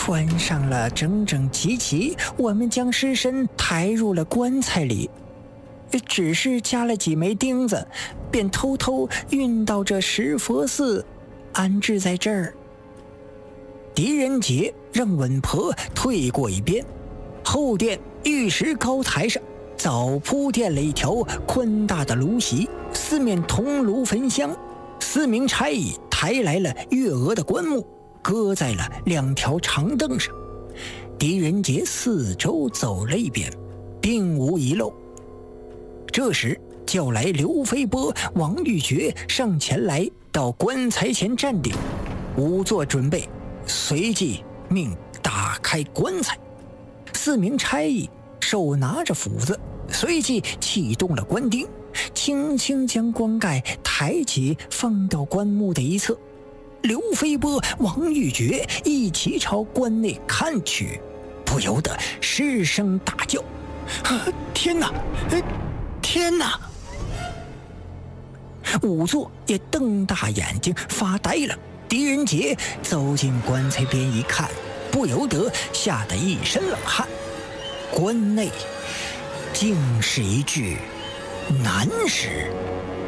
穿上了整整齐齐，我们将尸身抬入了棺材里，只是加了几枚钉子，便偷偷运到这石佛寺，安置在这儿。狄仁杰让稳婆退过一边，后殿玉石高台上早铺垫了一条宽大的炉席，四面铜炉焚香。4名差役抬来了月娥的棺木，搁在了2条长凳上。狄仁杰四周走了一遍，并无遗漏。这时叫来刘飞波、王玉珏上前来，到棺材前站定，仵作准备，随即命打开棺材。4名差役手拿着斧子，随即启动了棺钉，轻轻将棺盖抬起，放到棺木的一侧。刘飞波、王玉珏一起朝棺内看去，不由得失声大叫：天哪！天哪！仵作也瞪大眼睛发呆了。狄仁杰走进棺材边一看，不由得吓得一身冷汗。棺内竟是一具男尸。